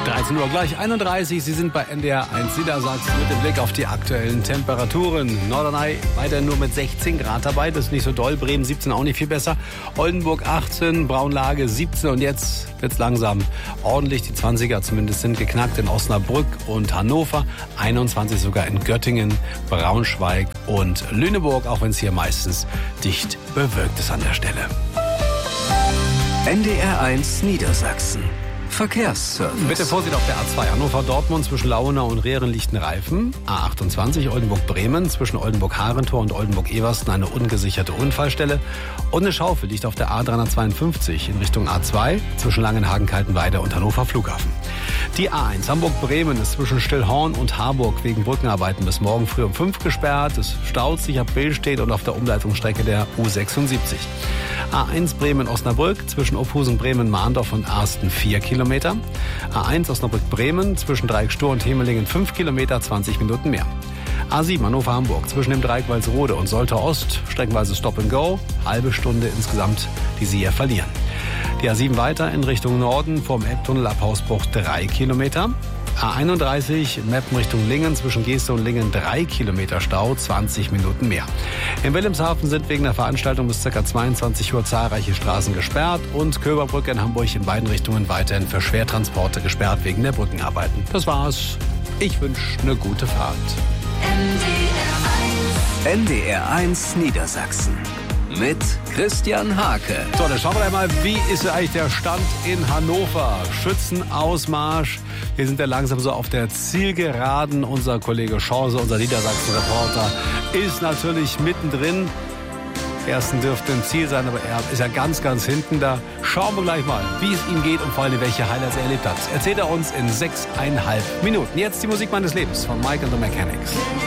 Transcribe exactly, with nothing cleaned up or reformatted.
dreizehn Uhr gleich einunddreißig. Sie sind bei N D R eins Niedersachsen mit dem Blick auf die aktuellen Temperaturen. Norderney weiter nur mit sechzehn Grad dabei. Das ist nicht so doll. Bremen siebzehn, auch nicht viel besser. Oldenburg achtzehn, Braunlage siebzehn. Und jetzt wird's langsam ordentlich. Die zwanziger zumindest sind geknackt in Osnabrück und Hannover. einundzwanzig sogar in Göttingen, Braunschweig und Lüneburg. Auch wenn es hier meistens dicht bewölkt ist an der Stelle. N D R eins Niedersachsen. Verkehrsservice. Bitte Vorsicht auf der A zwei Hannover-Dortmund zwischen Lauenau und Rehren-Lichtenreifen. A achtundzwanzig Oldenburg-Bremen zwischen Oldenburg-Harentor und Oldenburg-Eversten eine ungesicherte Unfallstelle. Und eine Schaufel liegt auf der A dreihundertzweiundfünfzig in Richtung A zwei zwischen Langenhagen-Kaltenweide und Hannover Flughafen. Die A eins Hamburg-Bremen ist zwischen Stillhorn und Harburg wegen Brückenarbeiten bis morgen früh um fünf gesperrt. Es staut sich ab Billstedt und auf der Umleitungsstrecke der U sechsundsiebzig. A eins Bremen-Osnabrück zwischen Ophusen-Bremen-Mahndorf und Arsten vier Kilometer. A eins Osnabrück-Bremen zwischen Dreieck-Stur und Hemelingen fünf Kilometer, zwanzig Minuten mehr. A sieben Hannover-Hamburg zwischen dem Dreieck Walsrode und Soltau Ost, streckenweise Stop and Go, halbe Stunde insgesamt, die Sie hier verlieren. Die A sieben weiter in Richtung Norden vom Elbtunnel ab Hausbruch drei Kilometer. A einunddreißig Meppen Richtung Lingen zwischen Geeste und Lingen drei Kilometer Stau, zwanzig Minuten mehr. In Wilhelmshaven sind wegen der Veranstaltung bis ca. zweiundzwanzig Uhr zahlreiche Straßen gesperrt und Köberbrücke in Hamburg in beiden Richtungen weiterhin für Schwertransporte gesperrt wegen der Brückenarbeiten. Das war's. Ich wünsche eine gute Fahrt. N D R eins Niedersachsen mit Christian Hake. So, dann schauen wir mal, wie ist eigentlich der Stand in Hannover? Schützenausmarsch. Wir sind ja langsam so auf der Zielgeraden. Unser Kollege Schorse, unser Niedersachsen-Reporter, ist natürlich mittendrin. Ersten dürfte ein Ziel sein, aber er ist ja ganz, ganz hinten da. Schauen wir gleich mal, wie es ihm geht und vor allem, welche Highlights er erlebt hat. Erzählt er uns in sechseinhalb Minuten. Jetzt die Musik meines Lebens von Mike and the Mechanics.